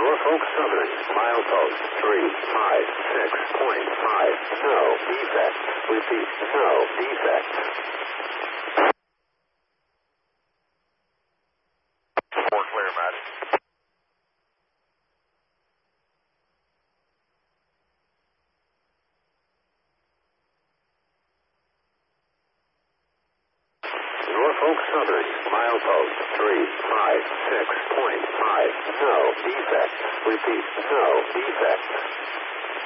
Norfolk Southern, milepost 356.5, no defect. Repeat, no defect. 4 clear, Matt. Norfolk Southern, milepost 356.5, no defect. Repeat, no defect.